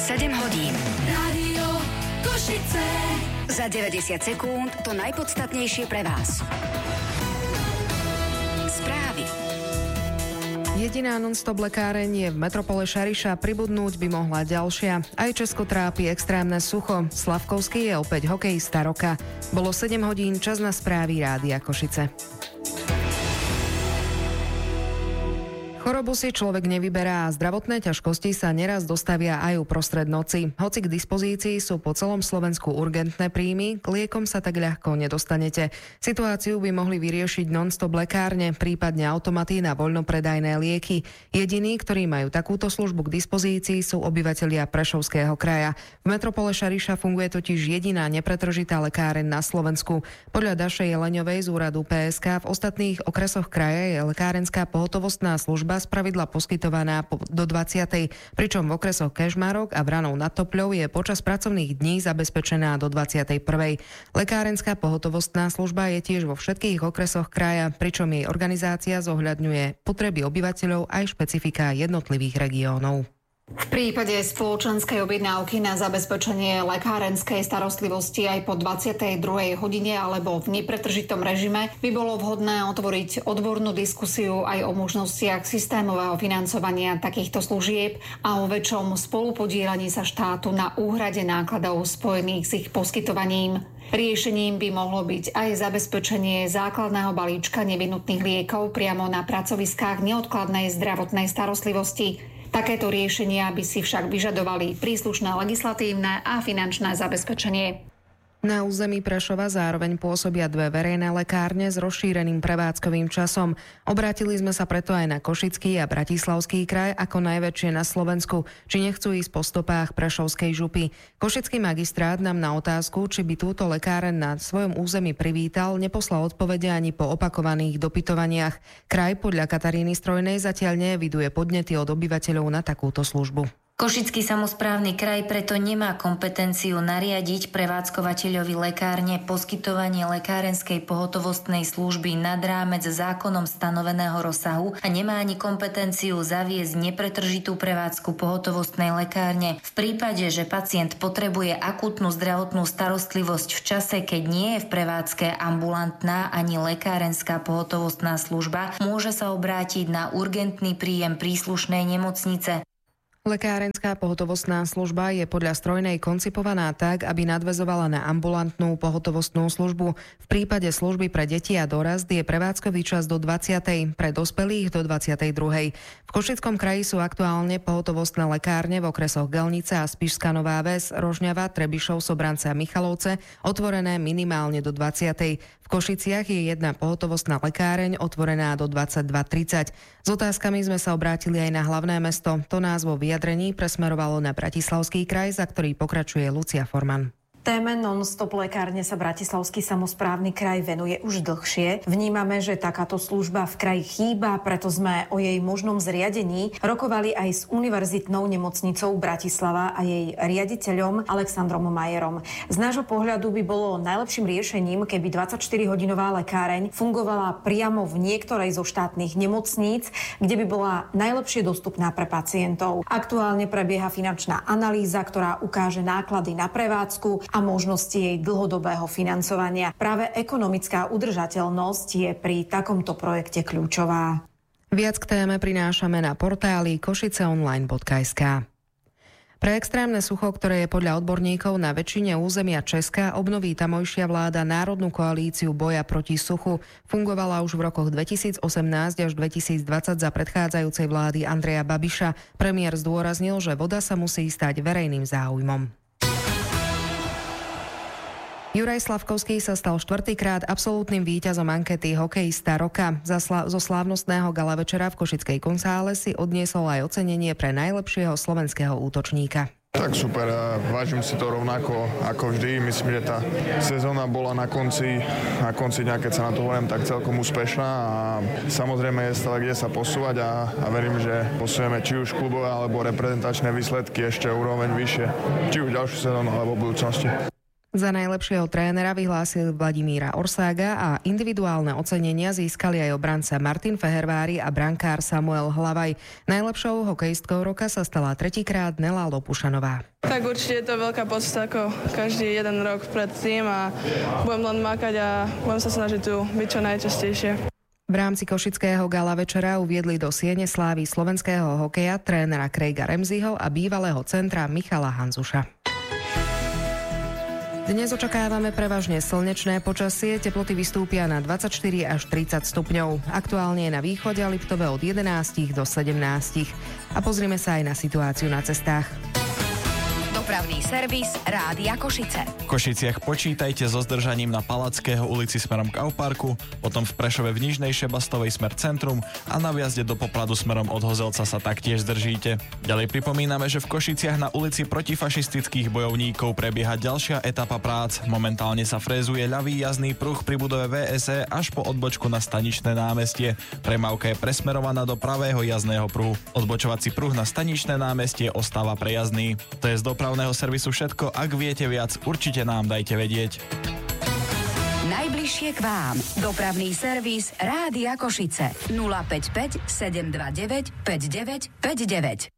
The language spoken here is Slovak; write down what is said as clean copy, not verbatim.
7 hodín. Rádio Košice. Za 90 sekúnd to najpodstatnejšie pre vás. Správy. Jediná non-stop lekáreň je v metropole Šariša, pribudnúť by mohla ďalšia. Aj Česko trápi extrémne sucho. Slavkovský je opäť hokejista roka. Bolo 7 hodín, čas na správy Rádia Košice. Chorobu si človek nevyberá a zdravotné ťažkosti sa neraz dostavia aj uprostred noci. Hoci k dispozícii sú po celom Slovensku urgentné príjmy, k liekom sa tak ľahko nedostanete. Situáciu by mohli vyriešiť non-stop lekárne, prípadne automaty na voľnopredajné lieky. Jediní, ktorí majú takúto službu k dispozícii, sú obyvatelia Prešovského kraja. V metropole Šariša funguje totiž jediná nepretržitá lekáreň na Slovensku. Podľa Daše Jeleňovej z úradu PSK v ostatných okresoch kraja je lekárenská pohotovostná služba spravidla poskytovaná do 20. pričom v okresoch Kežmarok a Vranov nad Topľou je počas pracovných dní zabezpečená do 21. Lekárenská pohotovostná služba je tiež vo všetkých okresoch kraja, pričom jej organizácia zohľadňuje potreby obyvateľov aj špecifiká jednotlivých regiónov. V prípade spoločenskej objednávky na zabezpečenie lekárenskej starostlivosti aj po 22. hodine alebo v nepretržitom režime by bolo vhodné otvoriť odbornú diskusiu aj o možnostiach systémového financovania takýchto služieb a o väčšom spolupodieľaní sa štátu na úhrade nákladov spojených s ich poskytovaním. Riešením by mohlo byť aj zabezpečenie základného balíčka nevyhnutných liekov priamo na pracoviskách neodkladnej zdravotnej starostlivosti. Takéto riešenia by si však vyžadovali príslušné legislatívne a finančné zabezpečenie. Na území Prešova zároveň pôsobia dve verejné lekárne s rozšíreným prevádzkovým časom. Obrátili sme sa preto aj na Košický a Bratislavský kraj ako najväčšie na Slovensku, či nechcú ísť po stopách Prešovskej župy. Košický magistrát nám na otázku, či by túto lekáreň na svojom území privítal, neposlal odpovede ani po opakovaných dopytovaniach. Kraj podľa Kataríny Strojnej zatiaľ neeviduje podnety od obyvateľov na takúto službu. Košický samosprávny kraj preto nemá kompetenciu nariadiť prevádzkovateľovi lekárne poskytovanie lekárenskej pohotovostnej služby nad rámec zákonom stanoveného rozsahu a nemá ani kompetenciu zaviesť nepretržitú prevádzku pohotovostnej lekárne. V prípade, že pacient potrebuje akútnu zdravotnú starostlivosť v čase, keď nie je v prevádzke ambulantná ani lekárenská pohotovostná služba, môže sa obrátiť na urgentný príjem príslušnej nemocnice. Lekárenská pohotovostná služba je podľa Strojnej koncipovaná tak, aby nadväzovala na ambulantnú pohotovostnú službu. V prípade služby pre deti a dorast je prevádzkový čas do 20., pre dospelých do 22. V Košickom kraji sú aktuálne pohotovostné lekárne v okresoch Gelnica a Spišská Nová Ves, Rožňava, Trebišov, Sobrance a Michalovce otvorené minimálne do 20. V Košiciach je jedna pohotovostná lekáreň otvorená do 22:30. S otázkami sme sa obrátili aj na hlavné mesto. To nás vo vyjadrení presmerovalo na Bratislavský kraj, za ktorý pokračuje Lucia Forman. Téme non-stop lekárne sa Bratislavský samosprávny kraj venuje už dlhšie. Vnímame, že takáto služba v kraji chýba, preto sme o jej možnom zriadení rokovali aj s Univerzitnou nemocnicou Bratislava a jej riaditeľom Alexandrom Majerom. Z nášho pohľadu by bolo najlepším riešením, keby 24-hodinová lekáreň fungovala priamo v niektorej zo štátnych nemocníc, kde by bola najlepšie dostupná pre pacientov. Aktuálne prebieha finančná analýza, ktorá ukáže náklady na prevádzku a možnosti jej dlhodobého financovania. Práve ekonomická udržateľnosť je pri takomto projekte kľúčová. Viac k téme prinášame na portáli košiceonline.sk. Pre extrémne sucho, ktoré je podľa odborníkov na väčšine územia Česka, obnoví tamojšia vláda Národnú koalíciu boja proti suchu. Fungovala už v rokoch 2018 až 2020 za predchádzajúcej vlády Andreja Babiša. Premiér zdôraznil, že voda sa musí stať verejným záujmom. Juraj Slavkovský sa stal štvrtýkrát absolútnym víťazom ankety hokejista roka. Zo slávnostného gala večera v Košickej konzále si odniesol aj ocenenie pre najlepšieho slovenského útočníka. Tak super, vážim si to rovnako ako vždy. Myslím, že tá sezóna bola na konci dňa, keď sa na to hovorím, tak celkom úspešná a samozrejme je stále kde sa posúvať a verím, že posúvame či už klubové alebo reprezentačné výsledky ešte úroveň vyššie, či už ďalšiu sezónu alebo v budúcnosti. Za najlepšieho trénera vyhlásil Vladimíra Orsága a individuálne ocenenia získali aj obranca Martin Fehervári a brankár Samuel Hlavaj. Najlepšou hokejistkou roka sa stala tretíkrát Nela Lopušanová. Tak určite je to veľká podsta ako každý jeden rok pred tým a budem len makať a budem sa snažiť tu byť čo najčastejšie. V rámci košického gala večera uviedli do siene slávy slovenského hokeja trénera Craiga Ramseyho a bývalého centra Michala Hanzuša. Dnes očakávame prevažne slnečné počasie, teploty vystúpia na 24 až 30 stupňov. Aktuálne je na východe a Liptove od 11 do 17. A pozrime sa aj na situáciu na cestách. Dopravný servis Rádia Košice. V Košiciach počítajte so zdržaním na Palackého ulici smerom k Auparku, potom v Prešove v Nižnej Šebastovej smer centrum a na vjazde do Popradu smerom od Hozelca sa taktiež zdržíte. Ďalej pripomíname, že v Košiciach na ulici protifašistických bojovníkov prebieha ďalšia etapa prác. Momentálne sa frézuje ľavý jazdný pruh pri budove VSE až po odbočku na Staničné námestie. Premávka je presmerovaná do pravého jazdného pruhu. Odbočovací pruh na Staničné námestie ostáva prejazdný. To je z dopravného servisu všetko. Ak viete viac, určite nám dajte vedieť. Najbližšie k vám. Dopravný servis Rádia Košice. 055 729 5959.